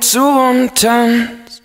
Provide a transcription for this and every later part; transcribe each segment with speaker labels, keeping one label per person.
Speaker 1: zu und tanzt.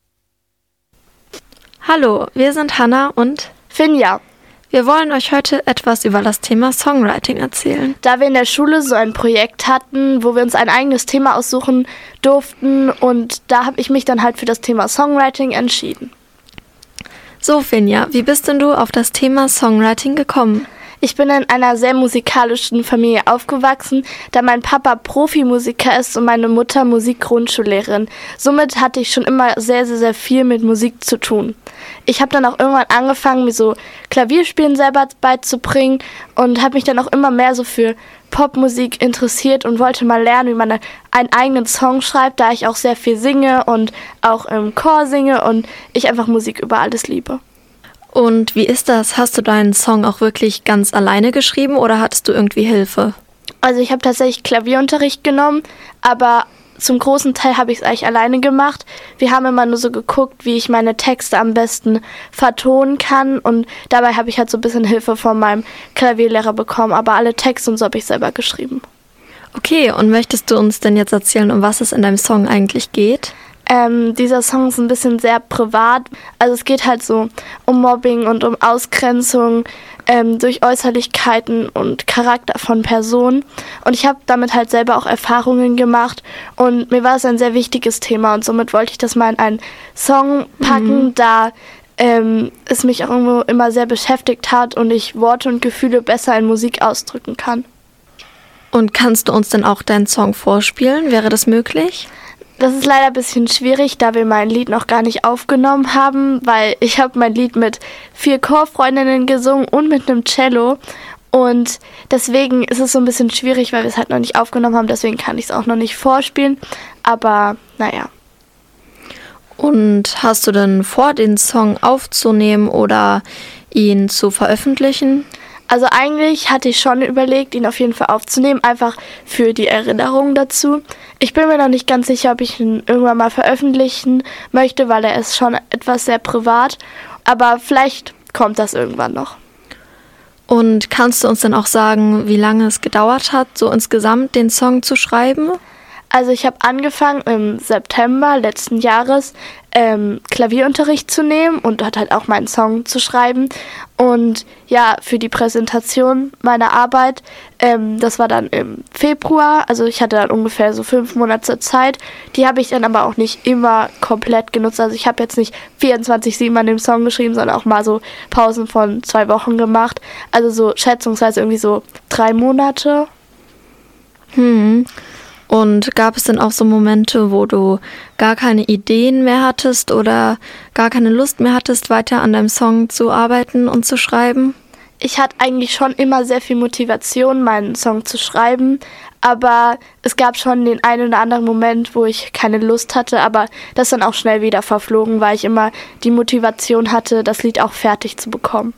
Speaker 2: Hallo, wir sind Hannah und
Speaker 3: Finja.
Speaker 2: Wir wollen euch heute etwas über das Thema Songwriting erzählen.
Speaker 3: Da wir in der Schule so ein Projekt hatten, wo wir uns ein eigenes Thema aussuchen durften, und da habe ich mich dann halt für das Thema Songwriting entschieden.
Speaker 2: So, Finja, wie bist denn du auf das Thema Songwriting gekommen?
Speaker 3: Ich bin in einer sehr musikalischen Familie aufgewachsen, da mein Papa Profimusiker ist und meine Mutter Musikgrundschullehrerin. Somit hatte ich schon immer sehr, sehr, sehr viel mit Musik zu tun. Ich habe dann auch irgendwann angefangen, mir so Klavierspielen selber beizubringen und habe mich dann auch immer mehr so für Popmusik interessiert und wollte mal lernen, wie man einen eigenen Song schreibt, da ich auch sehr viel singe und auch im Chor singe und ich einfach Musik über alles liebe.
Speaker 2: Und wie ist das? Hast du deinen Song auch wirklich ganz alleine geschrieben oder hattest du irgendwie Hilfe?
Speaker 3: Also ich habe tatsächlich Klavierunterricht genommen, aber zum großen Teil habe ich es eigentlich alleine gemacht. Wir haben immer nur so geguckt, wie ich meine Texte am besten vertonen kann, und dabei habe ich halt so ein bisschen Hilfe von meinem Klavierlehrer bekommen, aber alle Texte und so habe ich selber geschrieben.
Speaker 2: Okay, und möchtest du uns denn jetzt erzählen, um was es in deinem Song eigentlich geht?
Speaker 3: Dieser Song ist ein bisschen sehr privat. Also es geht halt so um Mobbing und um Ausgrenzung durch Äußerlichkeiten und Charakter von Personen. Und ich habe damit halt selber auch Erfahrungen gemacht. Und mir war es ein sehr wichtiges Thema. Und somit wollte ich das mal in einen Song packen, da es mich auch irgendwo immer sehr beschäftigt hat und ich Worte und Gefühle besser in Musik ausdrücken kann.
Speaker 2: Und kannst du uns denn auch deinen Song vorspielen? Wäre das möglich?
Speaker 3: Das ist leider ein bisschen schwierig, da wir mein Lied noch gar nicht aufgenommen haben, weil ich habe mein Lied mit 4 Chorfreundinnen gesungen und mit einem Cello. Und deswegen ist es so ein bisschen schwierig, weil wir es halt noch nicht aufgenommen haben. Deswegen kann ich es auch noch nicht vorspielen. Aber naja.
Speaker 2: Und hast du denn vor, den Song aufzunehmen oder ihn zu veröffentlichen?
Speaker 3: Also eigentlich hatte ich schon überlegt, ihn auf jeden Fall aufzunehmen, einfach für die Erinnerung dazu. Ich bin mir noch nicht ganz sicher, ob ich ihn irgendwann mal veröffentlichen möchte, weil er ist schon etwas sehr privat. Aber vielleicht kommt das irgendwann noch.
Speaker 2: Und kannst du uns dann auch sagen, wie lange es gedauert hat, so insgesamt den Song zu schreiben?
Speaker 3: Also ich habe angefangen im September letzten Jahres Klavierunterricht zu nehmen und dort halt auch meinen Song zu schreiben. Und ja, für die Präsentation meiner Arbeit, das war dann im Februar, also ich hatte dann ungefähr so 5 Monate Zeit. Die habe ich dann aber auch nicht immer komplett genutzt. Also ich habe jetzt nicht 24/7 an dem Song geschrieben, sondern auch mal so Pausen von 2 Wochen gemacht. Also so schätzungsweise irgendwie so 3 Monate.
Speaker 2: Und gab es denn auch so Momente, wo du gar keine Ideen mehr hattest oder gar keine Lust mehr hattest, weiter an deinem Song zu arbeiten und zu schreiben?
Speaker 3: Ich hatte eigentlich schon immer sehr viel Motivation, meinen Song zu schreiben, aber es gab schon den einen oder anderen Moment, wo ich keine Lust hatte, aber das dann auch schnell wieder verflogen, weil ich immer die Motivation hatte, das Lied auch fertig zu bekommen.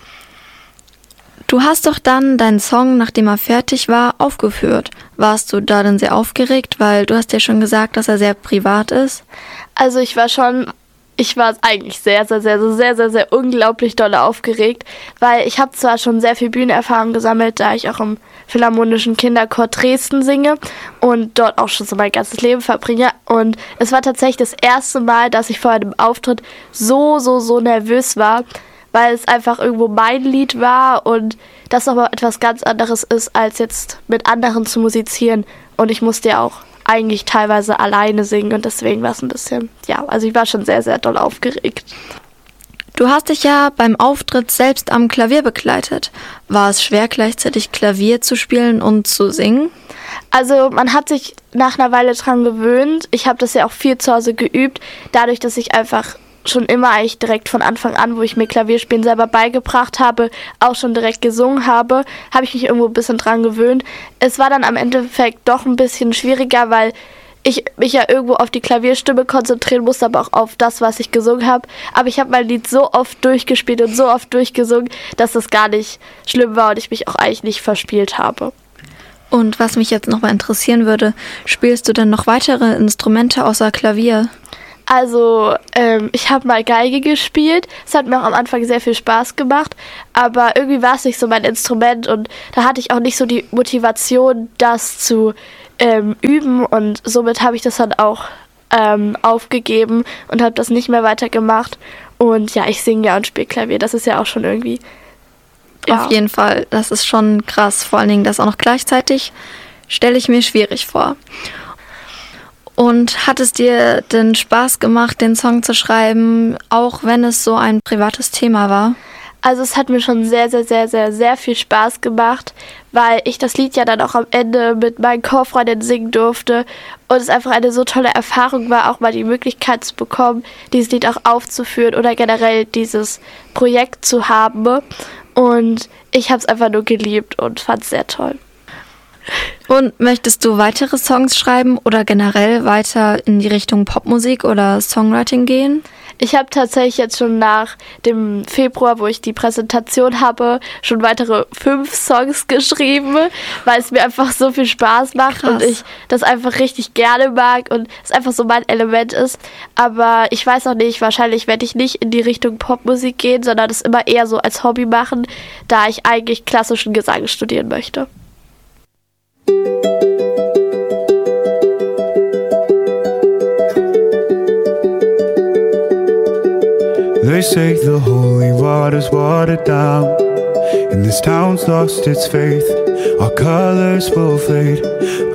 Speaker 2: Du hast doch dann deinen Song, nachdem er fertig war, aufgeführt. Warst du da denn sehr aufgeregt? Weil du hast ja schon gesagt, dass er sehr privat ist.
Speaker 3: Also ich war eigentlich sehr, sehr, sehr, sehr, sehr, sehr unglaublich doll aufgeregt, weil ich habe zwar schon sehr viel Bühnenerfahrung gesammelt, da ich auch im Philharmonischen Kinderchor Dresden singe und dort auch schon so mein ganzes Leben verbringe. Und es war tatsächlich das erste Mal, dass ich vor einem Auftritt so nervös war, weil es einfach irgendwo mein Lied war und das aber etwas ganz anderes ist, als jetzt mit anderen zu musizieren. Und ich musste ja auch eigentlich teilweise alleine singen und deswegen war es ein bisschen, also ich war schon sehr, sehr doll aufgeregt.
Speaker 2: Du hast dich ja beim Auftritt selbst am Klavier begleitet. War es schwer, gleichzeitig Klavier zu spielen und zu singen?
Speaker 3: Also man hat sich nach einer Weile dran gewöhnt. Ich habe das ja auch viel zu Hause geübt, dadurch, dass ich einfach schon immer eigentlich direkt von Anfang an, wo ich mir Klavierspielen selber beigebracht habe, auch schon direkt gesungen habe ich mich irgendwo ein bisschen dran gewöhnt. Es war dann am Endeffekt doch ein bisschen schwieriger, weil ich mich ja irgendwo auf die Klavierstimme konzentrieren musste, aber auch auf das, was ich gesungen habe. Aber ich habe mein Lied so oft durchgespielt und so oft durchgesungen, dass das gar nicht schlimm war und ich mich auch eigentlich nicht verspielt habe.
Speaker 2: Und was mich jetzt nochmal interessieren würde, spielst du denn noch weitere Instrumente außer Klavier?
Speaker 3: Also, ich habe mal Geige gespielt. Es hat mir auch am Anfang sehr viel Spaß gemacht, aber irgendwie war es nicht so mein Instrument und da hatte ich auch nicht so die Motivation, das zu üben und somit habe ich das dann auch aufgegeben und habe das nicht mehr weitergemacht. Und ja, ich singe ja und spiele Klavier. Das ist ja auch schon irgendwie... Ja.
Speaker 2: Auf jeden Fall, das ist schon krass. Vor allen Dingen das auch noch gleichzeitig, stelle ich mir schwierig vor. Und hat es dir denn Spaß gemacht, den Song zu schreiben, auch wenn es so ein privates Thema war?
Speaker 3: Also es hat mir schon sehr, sehr, sehr, sehr, sehr viel Spaß gemacht, weil ich das Lied ja dann auch am Ende mit meinen Chorfreundinnen singen durfte und es einfach eine so tolle Erfahrung war, auch mal die Möglichkeit zu bekommen, dieses Lied auch aufzuführen oder generell dieses Projekt zu haben. Und ich habe es einfach nur geliebt und fand es sehr toll.
Speaker 2: Und möchtest du weitere Songs schreiben oder generell weiter in die Richtung Popmusik oder Songwriting gehen?
Speaker 3: Ich habe tatsächlich jetzt schon nach dem Februar, wo ich die Präsentation habe, schon weitere 5 Songs geschrieben, weil es mir einfach so viel Spaß macht.
Speaker 2: Krass.
Speaker 3: Und ich das einfach richtig gerne mag und es einfach so mein Element ist. Aber ich weiß auch nicht, wahrscheinlich werde ich nicht in die Richtung Popmusik gehen, sondern das immer eher so als Hobby machen, da ich eigentlich klassischen Gesang studieren möchte.
Speaker 4: They say the holy water's watered down, and this town's lost its faith. Our colors will fade.